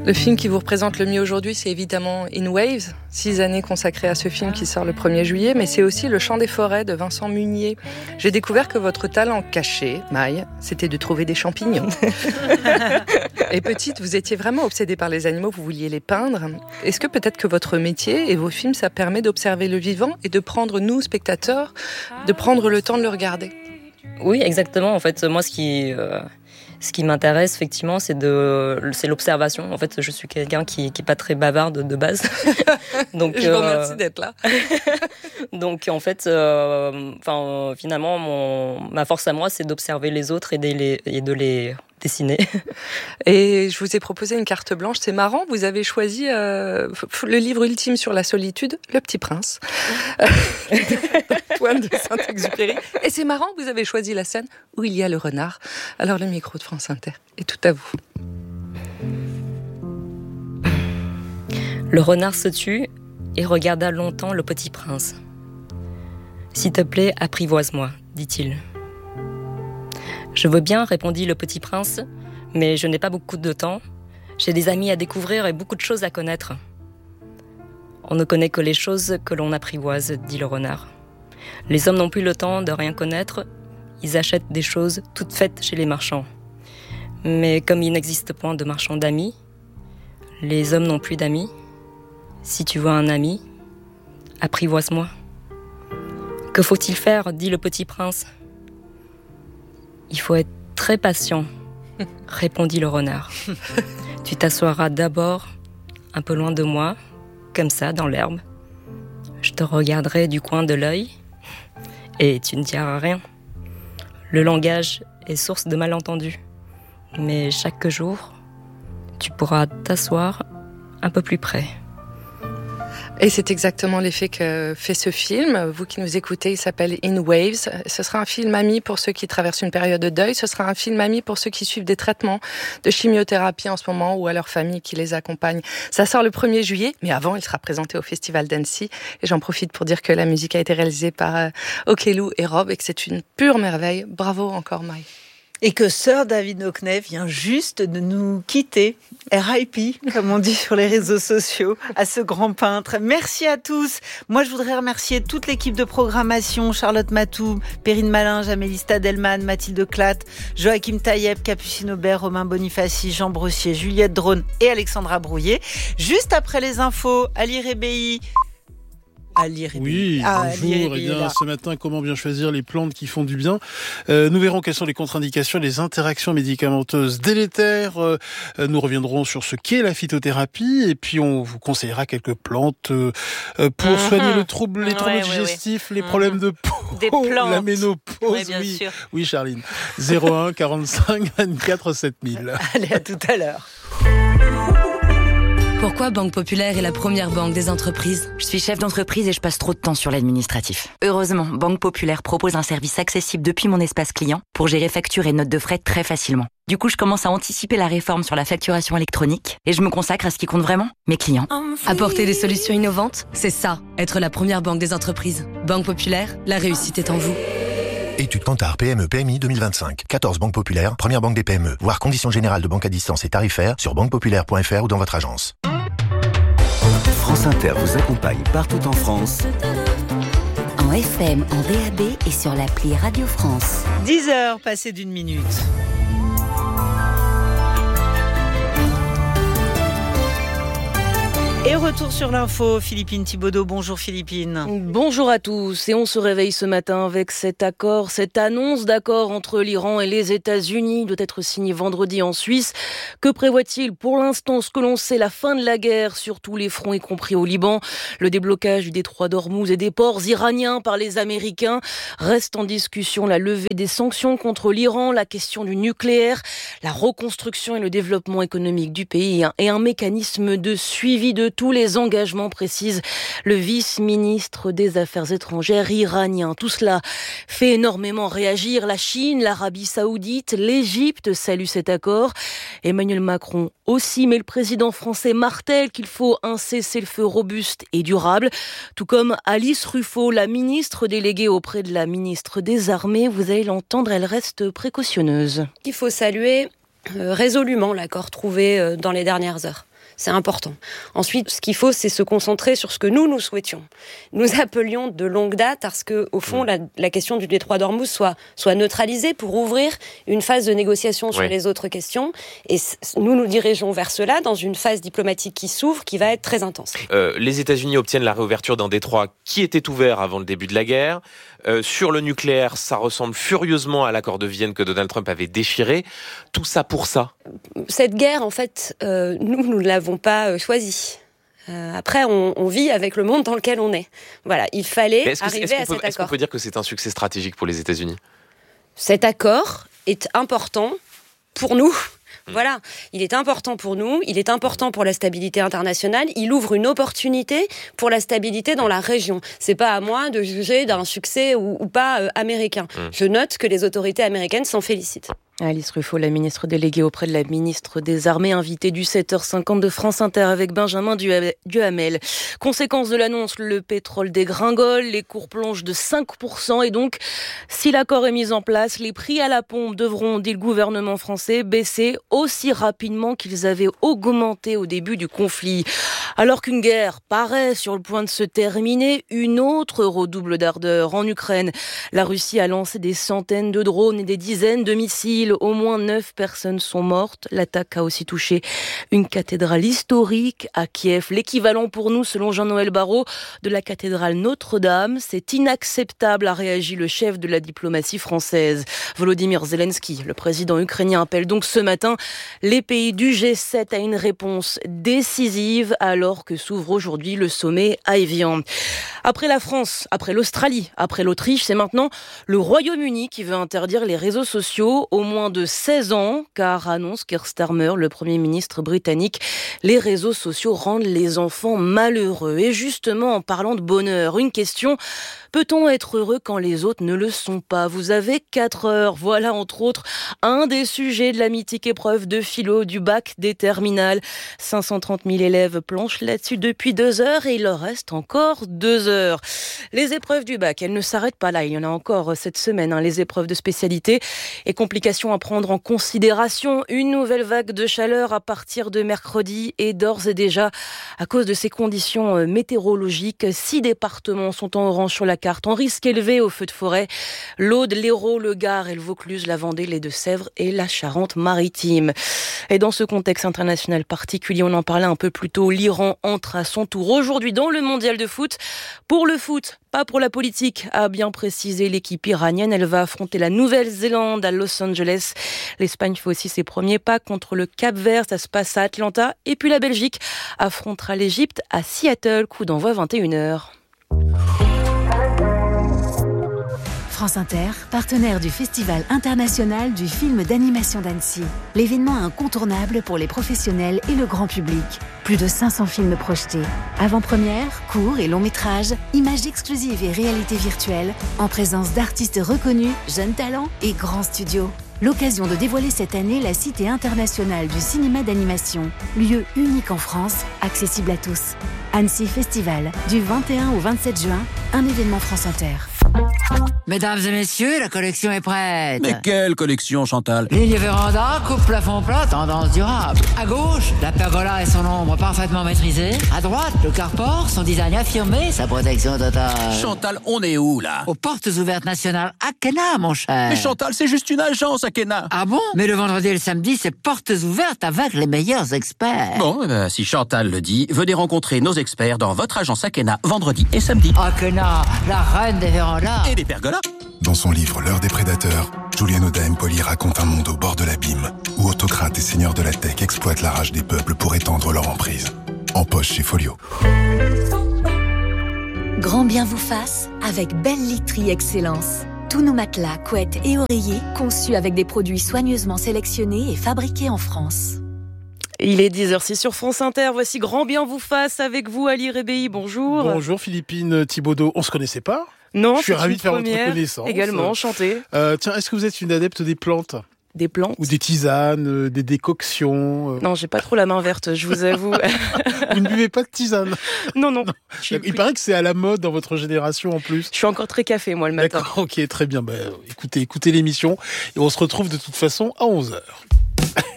Le film qui vous représente le mieux aujourd'hui, c'est évidemment In Waves, 6 années consacrées à ce film qui sort le 1er juillet, mais c'est aussi Le Chant des forêts de Vincent Munier. J'ai découvert que votre talent caché, Maï, c'était de trouver des champignons. Et petite, vous étiez vraiment obsédée par les animaux, vous vouliez les peindre. Est-ce que peut-être que votre métier et vos films, ça permet d'observer le vivant et de prendre, nous, spectateurs, de prendre le temps de le regarder ? Oui, exactement. En fait, moi, ce qui m'intéresse, effectivement, c'est l'observation. En fait, je suis quelqu'un qui est pas très bavarde de base. Donc, je vous remercie d'être là. Donc, en fait, finalement, ma force à moi, c'est d'observer les autres et de les dessiner. Et je vous ai proposé une carte blanche. C'est marrant, vous avez choisi le livre ultime sur la solitude, Le Petit Prince, d'Antoine de Saint-Exupéry. Et c'est marrant, vous avez choisi la scène où il y a le renard. Alors le micro de France Inter est tout à vous. Le renard se tut et regarda longtemps le petit prince. « S'il te plaît, apprivoise-moi, dit-il. » « Je veux bien, répondit le petit prince, mais je n'ai pas beaucoup de temps. J'ai des amis à découvrir et beaucoup de choses à connaître. » « On ne connaît que les choses que l'on apprivoise, dit le renard. Les hommes n'ont plus le temps de rien connaître, ils achètent des choses toutes faites chez les marchands. Mais comme il n'existe point de marchands d'amis, les hommes n'ont plus d'amis. Si tu veux un ami, apprivoise-moi. Que faut-il faire, dit le petit prince. Il faut être très patient, répondit le renard. Tu t'assoiras d'abord un peu loin de moi, comme ça, dans l'herbe. Je te regarderai du coin de l'œil et tu ne diras rien. Le langage est source de malentendus. Mais chaque jour, tu pourras t'asseoir un peu plus près. Et c'est exactement l'effet que fait ce film. Vous qui nous écoutez, il s'appelle In Waves. Ce sera un film ami pour ceux qui traversent une période de deuil. Ce sera un film ami pour ceux qui suivent des traitements de chimiothérapie en ce moment ou à leur famille qui les accompagne. Ça sort le 1er juillet, mais avant, il sera présenté au Festival d'Annecy. Et j'en profite pour dire que la musique a été réalisée par Okelou et Rob et que c'est une pure merveille. Bravo encore, Maï. Et que Sir David Hockney vient juste de nous quitter. RIP, comme on dit sur les réseaux sociaux, à ce grand peintre. Merci à tous. Moi, je voudrais remercier toute l'équipe de programmation, Charlotte Matou, Perrine Malinge, Amélie Stadelman, Mathilde Clatte, Joachim Taïeb, Capucine Aubert, Romain Bonifaci, Jean Brossier, Juliette Drone et Alexandra Brouillet. Juste après les infos, Ali Rebéi. Oui, bonjour. Eh bien, ce matin, comment bien choisir les plantes qui font du bien. Nous verrons quelles sont les contre-indications, les interactions médicamenteuses délétères. Nous reviendrons sur ce qu'est la phytothérapie et puis on vous conseillera quelques plantes pour soigner les troubles digestifs, les problèmes de peau, la ménopause. Sûr. Oui, Charline. 01 45 24 7000. Allez, à tout à l'heure. Pourquoi Banque Populaire est la première banque des entreprises ? Je suis chef d'entreprise et je passe trop de temps sur l'administratif. Heureusement, Banque Populaire propose un service accessible depuis mon espace client pour gérer factures et notes de frais très facilement. Du coup, je commence à anticiper la réforme sur la facturation électronique et je me consacre à ce qui compte vraiment, mes clients. Apporter des solutions innovantes, c'est ça, être la première banque des entreprises. Banque Populaire, la réussite est en vous. Étude Kantar PME PMI 2025. 14 banques populaires, première banque des PME. Voir conditions générales de banque à distance et tarifaires sur banquepopulaire.fr ou dans votre agence. France Inter vous accompagne partout en France. En FM, en DAB et sur l'appli Radio France. 10h passées d'1 minute. Et retour sur l'info, Philippine Thibaudot. Bonjour Philippine. Bonjour à tous. Et on se réveille ce matin avec cet accord, cette annonce d'accord entre l'Iran et les États-Unis doit être signé vendredi en Suisse. Que prévoit-il ? Pour l'instant, ce que l'on sait, la fin de la guerre sur tous les fronts, y compris au Liban. Le déblocage du détroit d'Ormuz et des ports iraniens par les Américains. Reste en discussion la levée des sanctions contre l'Iran, la question du nucléaire, la reconstruction et le développement économique du pays et un mécanisme de suivi de tous les engagements, précise le vice-ministre des Affaires étrangères iranien. Tout cela fait énormément réagir la Chine, l'Arabie Saoudite, l'Égypte salue cet accord. Emmanuel Macron aussi, mais le président français martèle qu'il faut un cessez-le-feu robuste et durable. Tout comme Alice Ruffo, la ministre déléguée auprès de la ministre des Armées. Vous allez l'entendre, elle reste précautionneuse. Il faut saluer résolument l'accord trouvé dans les dernières heures. C'est important. Ensuite, ce qu'il faut, c'est se concentrer sur ce que nous souhaitions. Nous appelions de longue date à ce que, au fond, la question du détroit d'Ormuz soit neutralisée pour ouvrir une phase de négociation sur les autres questions. Et nous dirigeons vers cela dans une phase diplomatique qui s'ouvre, qui va être très intense. Les États-Unis obtiennent la réouverture d'un détroit qui était ouvert avant le début de la guerre. Sur le nucléaire, ça ressemble furieusement à l'accord de Vienne que Donald Trump avait déchiré. Tout ça pour ça. Cette guerre, en fait, nous ne l'avons pas choisie. Après, on vit avec le monde dans lequel on est. Voilà, il fallait arriver à cet accord. Est-ce qu'on peut dire que c'est un succès stratégique pour les États-Unis ? Cet accord est important pour nous. Voilà, il est important pour nous, il est important pour la stabilité internationale, il ouvre une opportunité pour la stabilité dans la région. C'est pas à moi de juger d'un succès ou pas américain. Je note que les autorités américaines s'en félicitent. Alice Ruffo, la ministre déléguée auprès de la ministre des Armées, invitée du 7h50 de France Inter avec Benjamin Duhamel. Conséquence de l'annonce, le pétrole dégringole, les cours plongent de 5% et donc, si l'accord est mis en place, les prix à la pompe devront, dit le gouvernement français, baisser aussi rapidement qu'ils avaient augmenté au début du conflit. Alors qu'une guerre paraît sur le point de se terminer, une autre redouble d'ardeur. En Ukraine, la Russie a lancé des centaines de drones et des dizaines de missiles. Au moins 9 personnes sont mortes. L'attaque a aussi touché une cathédrale historique à Kiev. L'équivalent pour nous, selon Jean-Noël Barrot, de la cathédrale Notre-Dame. C'est inacceptable, a réagi le chef de la diplomatie française. Volodymyr Zelensky, le président ukrainien, appelle donc ce matin les pays du G7 à une réponse décisive alors que s'ouvre aujourd'hui le sommet à Évian. Après la France, après l'Australie, après l'Autriche, c'est maintenant le Royaume-Uni qui veut interdire les réseaux sociaux au moins de 16 ans, car annonce Keir Starmer, le Premier ministre britannique, les réseaux sociaux rendent les enfants malheureux. Et justement, en parlant de bonheur, une question: peut-on être heureux quand les autres ne le sont pas ? Vous avez 4 heures. Voilà, entre autres, un des sujets de la mythique épreuve de philo du bac des terminales. 530 000 élèves planchent là-dessus depuis 2 heures et il leur reste encore 2 heures. Les épreuves du bac, elles ne s'arrêtent pas là. Il y en a encore cette semaine, les épreuves de spécialité et complications à prendre en considération. Une nouvelle vague de chaleur à partir de mercredi et d'ores et déjà, à cause de ces conditions météorologiques, 6 départements sont en orange sur la carte, en risque élevé au feu de forêt: l'Aude, l'Hérault, le Gard et le Vaucluse, la Vendée, les Deux-Sèvres et la Charente-Maritime. Et dans ce contexte international particulier, on en parlait un peu plus tôt, l'Iran entre à son tour aujourd'hui dans le mondial de foot. Pour le foot, pas pour la politique, a bien précisé l'équipe iranienne. Elle va affronter la Nouvelle-Zélande à Los Angeles. L'Espagne fait aussi ses premiers pas contre le Cap-Vert. Ça se passe à Atlanta. Et puis la Belgique affrontera l'Égypte à Seattle. Coup d'envoi 21h. France Inter, partenaire du Festival international du film d'animation d'Annecy. L'événement incontournable pour les professionnels et le grand public. Plus de 500 films projetés. Avant-première, courts et longs métrages, images exclusives et réalité virtuelle, en présence d'artistes reconnus, jeunes talents et grands studios. L'occasion de dévoiler cette année la Cité internationale du cinéma d'animation, lieu unique en France, accessible à tous. Annecy Festival, du 21 au 27 juin, un événement France Inter. Mesdames et messieurs, la collection est prête. Mais quelle collection, Chantal? Ligne véranda, coupe plafond plat, tendance durable. À gauche, la pergola et son ombre parfaitement maîtrisée. À droite, le carport, son design affirmé, sa protection totale. Chantal, on est où, là? Aux portes ouvertes nationales Akena, mon cher. Mais Chantal, c'est juste une agence, Akena. Ah bon? Mais le vendredi et le samedi, c'est portes ouvertes avec les meilleurs experts. Bon, si Chantal le dit, venez rencontrer nos experts dans votre agence Akena, vendredi et samedi. Akena, la reine des vérandas. Et des pergolas. Dans son livre L'heure des prédateurs, Julian Oda Empoli raconte un monde au bord de l'abîme, où autocrates et seigneurs de la tech exploitent la rage des peuples pour étendre leur emprise. En poche chez Folio. Grand bien vous fasse avec Belle Literie Excellence. Tous nos matelas, couettes et oreillers conçus avec des produits soigneusement sélectionnés et fabriqués en France. Il est 10h06 sur France Inter. Voici Grand bien vous fasse avec vous, Ali Rébéi. Bonjour. Bonjour Philippine Thibaudeau. On se connaissait pas? Non, je suis ravi de faire votre connaissance. Également, enchanté. Tiens, est-ce que vous êtes une adepte des plantes? Des plantes? Ou des tisanes, des décoctions Non, j'ai pas trop la main verte, je vous avoue. Vous ne buvez pas de tisane? Non. Il paraît que c'est à la mode dans votre génération en plus. Je suis encore très café, moi, le matin. D'accord, ok, très bien. Écoutez l'émission et on se retrouve de toute façon à 11h.